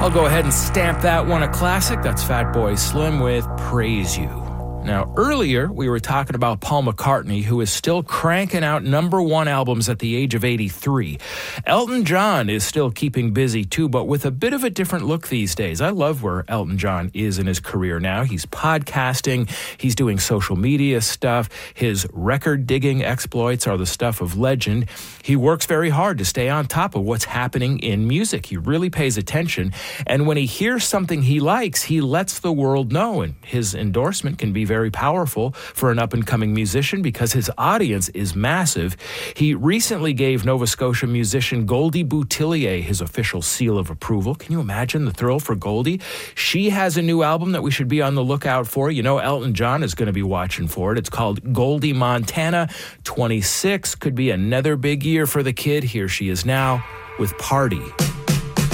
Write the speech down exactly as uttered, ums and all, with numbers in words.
I'll go ahead and stamp that one a classic. That's Fatboy Slim with Praise You. Now, earlier, we were talking about Paul McCartney, who is still cranking out number one albums at the age of eighty-three. Elton John is still keeping busy, too, but with a bit of a different look these days. I love where Elton John is in his career now. He's podcasting. He's doing social media stuff. His record-digging exploits are the stuff of legend. He works very hard to stay on top of what's happening in music. He really pays attention. And when he hears something he likes, he lets the world know. And his endorsement can be very very powerful for an up-and-coming musician because his audience is massive. He recently gave Nova Scotia musician Goldie Boutillier his official seal of approval. Can you imagine the thrill for Goldie? She has a new album that we should be on the lookout for. You know Elton John is going to be watching for it. It's called Goldie Montana. twenty-six could be another big year for the kid. Here she is now with Party.